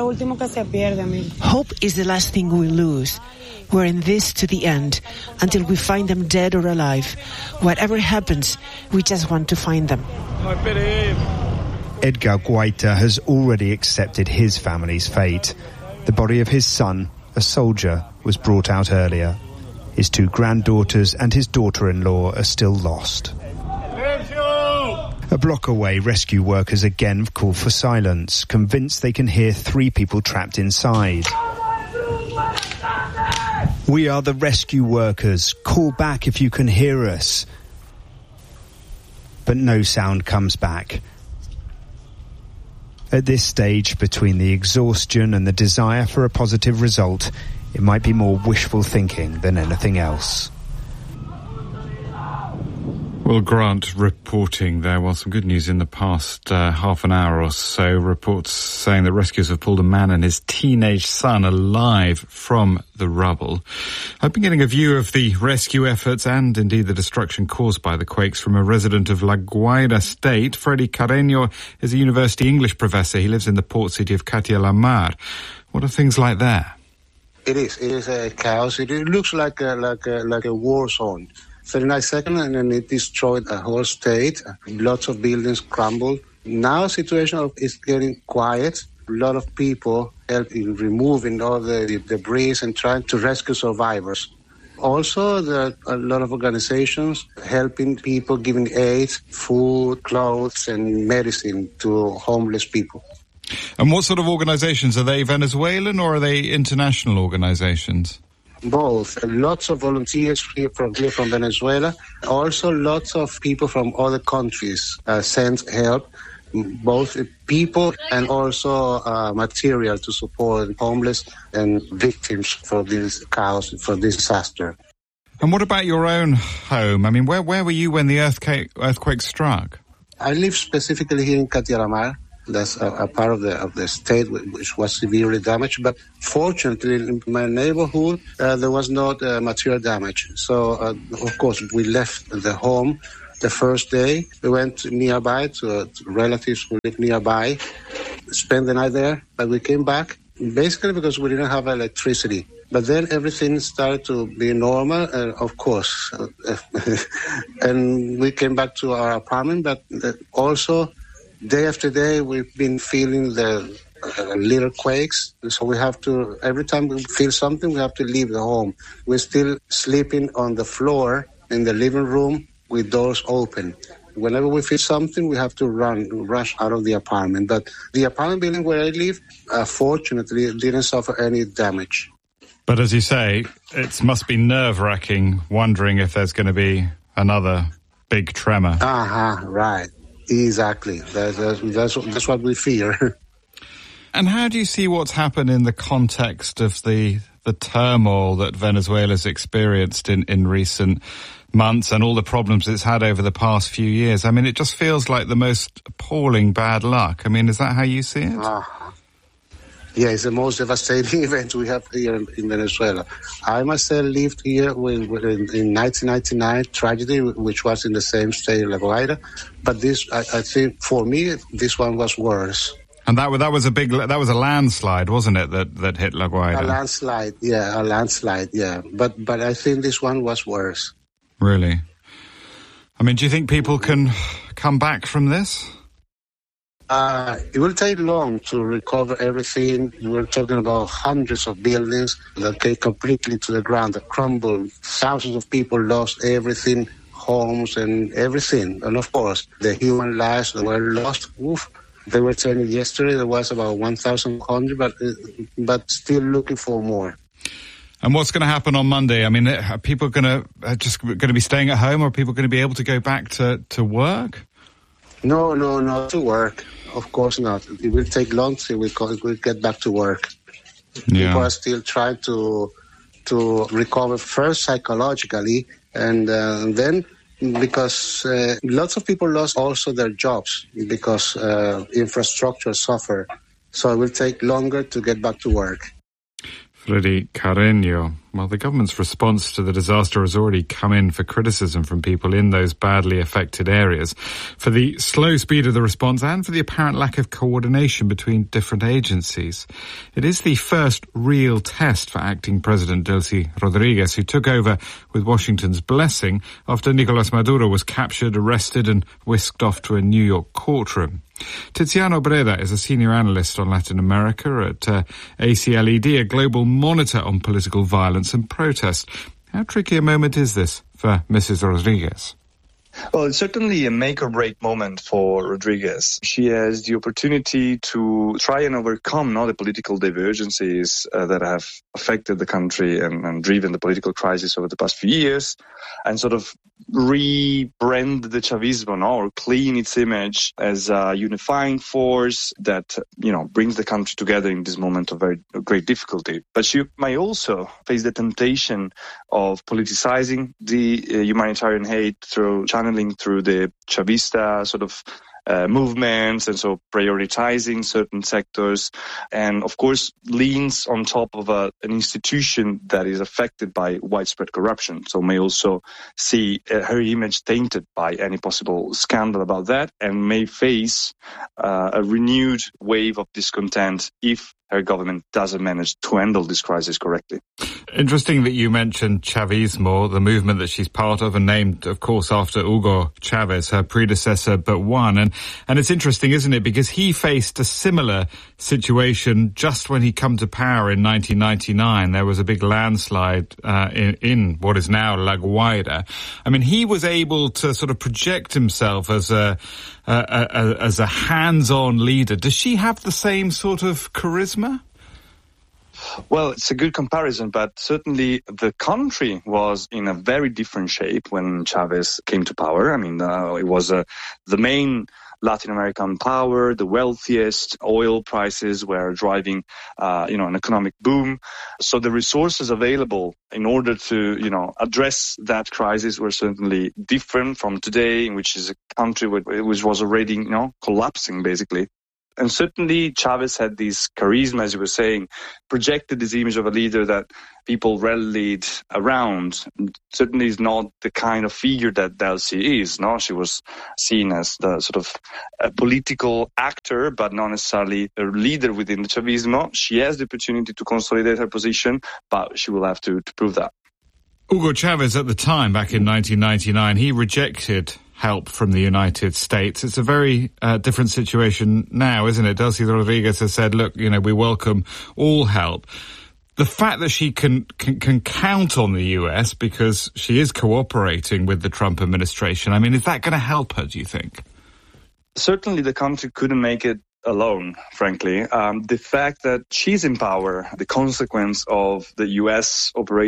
is the last thing we lose. We're in this to the end, until we find them dead or alive. Whatever happens, we just want to find them. Edgar Guaita has already accepted his family's fate. The body of his son, a soldier, was brought out earlier. His 2 granddaughters and his daughter-in-law are still lost. A block away, rescue workers again call for silence, convinced they can hear 3 people trapped inside. We are the rescue workers. Call back if you can hear us. But no sound comes back. At this stage, between the exhaustion and the desire for a positive result, it might be more wishful thinking than anything else. Will Grant reporting there. Well, some good news in the past half an hour or so. Reports saying that rescuers have pulled a man and his teenage son alive from the rubble. I've been getting a view of the rescue efforts and indeed the destruction caused by the quakes from a resident of La Guaira State. Freddy Carreño is a university English professor. He lives in the port city of Catia la Mar. What are things like there? It is a chaos. It looks like a war zone. 39 seconds and then it destroyed a whole state. Lots of buildings crumbled. Now the situation is getting quiet. A lot of people help in removing all the debris and trying to rescue survivors. Also, there are a lot of organizations helping people, giving aid, food, clothes, and medicine to homeless people. And what sort of organizations? Are they Venezuelan or are they international organizations? Both. Lots of volunteers here from Venezuela. Also, lots of people from other countries send help, both people and also material to support homeless and victims for this chaos, for this disaster. And what about your own home? I mean, where were you when the earthquake struck? I live specifically here in Catiaramar. That's a part of the state which was severely damaged. But fortunately, in my neighborhood, there was not material damage. So, of course, we left the home the first day. We went nearby to relatives who live nearby, spent the night there, but we came back basically because we didn't have electricity. But then everything started to be normal, of course. And we came back to our apartment, but also day after day we've been feeling the little quakes. So we have to, every time we feel something, we have to leave the home. We're still sleeping on the floor in the living room with doors open. Whenever we feel something, we have to rush out of the apartment. But the apartment building where I live, fortunately, didn't suffer any damage. But as you say, it must be nerve-wracking wondering if there's going to be another big tremor. Right. Exactly. That's what we fear. And how do you see what's happened in the context of the turmoil that Venezuela's experienced in recent months and all the problems it's had over the past few years? I mean, it just feels like the most appalling bad luck. I mean, is that how you see it? Yeah, it's the most devastating event we have here in Venezuela. I myself lived here in 1999, tragedy, which was in the same state, La Guaira. But this, I think, for me, this one was worse. And that was a landslide, wasn't it, that hit La Guaira? A landslide, yeah. But I think this one was worse. Really? I mean, do you think people can come back from this? It will take long to recover everything. We're talking about hundreds of buildings that came completely to the ground, that crumbled. Thousands of people lost everything, homes and everything. And of course, the human lives that were lost. They were telling me yesterday there was about 1,100, but still looking for more. And what's going to happen on Monday? I mean, are people going to be staying at home, or are people going to be able to go back to work? No, not to work. Of course not. It will take long till we get back to work. Yeah. People are still trying to recover first psychologically, and then because lots of people lost also their jobs because infrastructure suffer. So it will take longer to get back to work. Freddy Carreño. Well, the government's response to the disaster has already come in for criticism from people in those badly affected areas for the slow speed of the response and for the apparent lack of coordination between different agencies. It is the first real test for acting President Delcy Rodriguez, who took over with Washington's blessing after Nicolas Maduro was captured, arrested and whisked off to a New York courtroom. Tiziano Breda is a senior analyst on Latin America at ACLED, a global monitor on political violence and protest. How tricky a moment is this for Mrs. Rodriguez? Well, it's certainly a make-or-break moment for Rodriguez. She has the opportunity to try and overcome the political divergences that have affected the country and driven the political crisis over the past few years, and sort of rebrand the Chavismo, or clean its image as a unifying force that, brings the country together in this moment of very great difficulty. But she might also face the temptation of politicizing the humanitarian aid channeling through the Chavista sort of movements, and so prioritizing certain sectors, and of course leans on top of an institution that is affected by widespread corruption, so may also see her image tainted by any possible scandal about that, and may face a renewed wave of discontent if her government doesn't manage to handle this crisis correctly. Interesting that you mentioned Chavismo, the movement that she's part of and named, of course, after Hugo Chavez, her predecessor, but one. And it's interesting, isn't it? Because he faced a similar situation just when he come to power in 1999. There was a big landslide in what is now La Guaira. I mean, he was able to sort of project himself as a hands-on leader. Does she have the same sort of charisma? Well, it's a good comparison, but certainly the country was in a very different shape when Chavez came to power. I mean, it was the main Latin American power, the wealthiest. Oil prices were driving, an economic boom. So the resources available in order to, address that crisis were certainly different from today, in which is a country which was already, collapsing basically. And certainly Chavez had this charisma, as you were saying, projected this image of a leader that people rallied around. Certainly is not the kind of figure that Delcy is. No, she was seen as the sort of a political actor, but not necessarily a leader within the Chavismo. She has the opportunity to consolidate her position, but she will have to prove that. Hugo Chavez at the time, back in 1999, he rejected help from the United States. It's a very different situation now, isn't it? Delcy Rodriguez has said, look, we welcome all help. The fact that she can count on the US because she is cooperating with the Trump administration, I mean, is that going to help her, do you think? Certainly the country couldn't make it alone, frankly. The fact that she's in power, the consequence of the US operation